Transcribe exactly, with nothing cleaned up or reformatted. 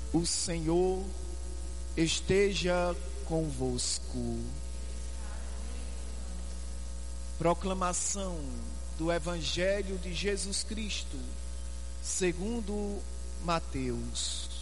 O Senhor esteja convosco. Proclamação do Evangelho de Jesus Cristo, segundo Mateus.